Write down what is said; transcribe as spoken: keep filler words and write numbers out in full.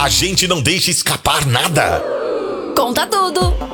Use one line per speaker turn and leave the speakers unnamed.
A gente não deixa escapar nada.
Conta tudo!